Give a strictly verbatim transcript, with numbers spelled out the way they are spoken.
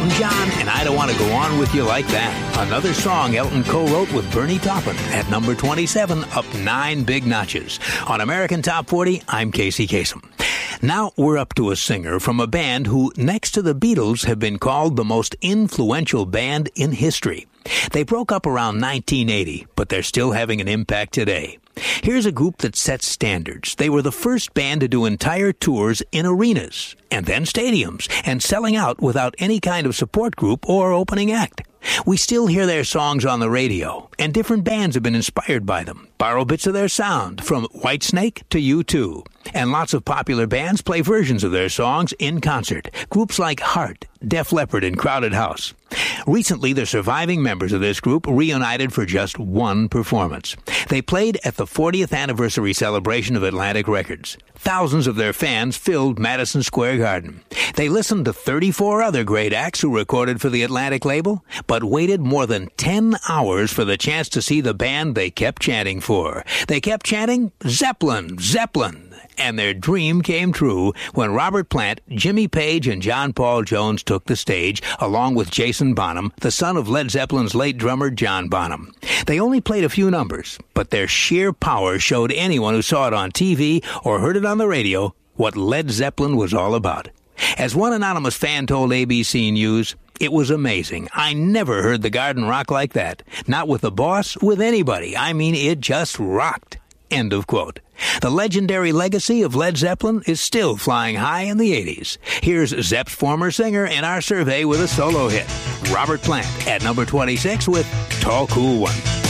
Elton John and I Don't Want to Go On With You Like That. Another song Elton co-wrote with Bernie Taupin at number twenty-seven, up nine big notches. On American Top forty, I'm Casey Kasem. Now we're up to a singer from a band who, next to the Beatles, have been called the most influential band in history. They broke up around nineteen eighty, but they're still having an impact today. Here's a group that sets standards. They were the first band to do entire tours in arenas, and then stadiums, and selling out without any kind of support group or opening act. We still hear their songs on the radio, and different bands have been inspired by them, borrow bits of their sound, from Whitesnake to U two. And lots of popular bands play versions of their songs in concert. Groups like Heart, Def Leppard, and Crowded House. Recently, the surviving members of this group reunited for just one performance. They played at the fortieth anniversary celebration of Atlantic Records. Thousands of their fans filled Madison Square Garden. They listened to thirty-four other great acts who recorded for the Atlantic label, but waited more than ten hours for the chance to see the band they kept chanting for. They kept chanting, Zeppelin, Zeppelin. And their dream came true when Robert Plant, Jimmy Page, and John Paul Jones took the stage, along with Jason Bonham, the son of Led Zeppelin's late drummer John Bonham. They only played a few numbers, but their sheer power showed anyone who saw it on T V or heard it on the radio what Led Zeppelin was all about. As one anonymous fan told A B C News, it was amazing. I never heard the garden rock like that. Not with the boss, with anybody. I mean, it just rocked. End of quote. The legendary legacy of Led Zeppelin is still flying high in the eighties. Here's Zepp's former singer in our survey with a solo hit, Robert Plant, at number twenty-six with Tall Cool One.